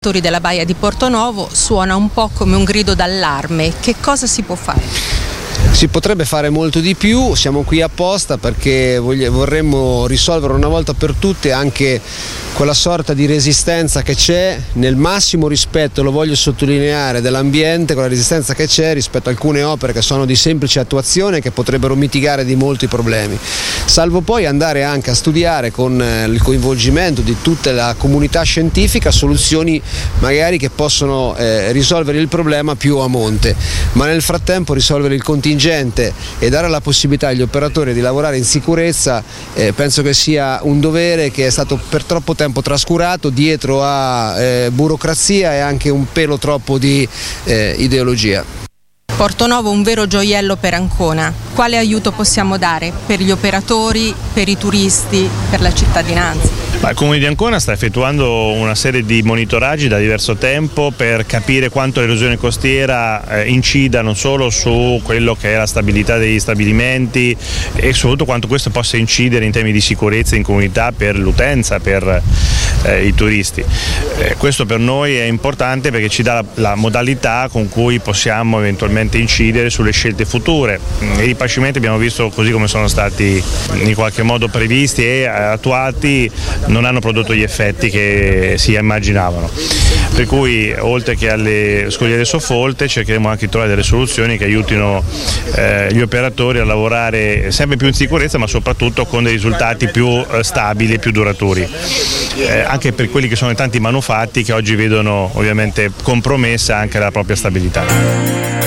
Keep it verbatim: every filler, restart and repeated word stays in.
della Baia di Portonovo suona un po' come un grido d'allarme. Che cosa si può fare? Si potrebbe fare molto di più, siamo qui apposta perché vorremmo risolvere una volta per tutte anche quella sorta di resistenza che c'è, nel massimo rispetto, lo voglio sottolineare, dell'ambiente, quella resistenza che c'è rispetto a alcune opere che sono di semplice attuazione e che potrebbero mitigare di molti problemi, salvo poi andare anche a studiare con il coinvolgimento di tutta la comunità scientifica soluzioni magari che possono eh, risolvere il problema più a monte, ma nel frattempo risolvere il contingente e dare la possibilità agli operatori di lavorare in sicurezza eh, penso che sia un dovere che è stato per troppo tempo trascurato dietro a eh, burocrazia e anche un pelo troppo di eh, ideologia. Portonovo un vero gioiello per Ancona. Quale aiuto possiamo dare per gli operatori, per i turisti, per la cittadinanza? Il Comune di Ancona sta effettuando una serie di monitoraggi da diverso tempo per capire quanto l'erosione costiera eh, incida non solo su quello che è la stabilità degli stabilimenti e soprattutto quanto questo possa incidere in termini di sicurezza in comunità per l'utenza, per eh, i turisti. Eh, questo per noi è importante perché ci dà la, la modalità con cui possiamo eventualmente incidere sulle scelte future. I ripascimenti abbiamo visto così come sono stati in qualche modo previsti e attuati non hanno prodotto gli effetti che si immaginavano, per cui oltre che alle scogliere soffolte cercheremo anche di trovare delle soluzioni che aiutino eh, gli operatori a lavorare sempre più in sicurezza ma soprattutto con dei risultati più eh, stabili e più duraturi, eh, anche per quelli che sono i tanti manufatti che oggi vedono ovviamente compromessa anche la propria stabilità.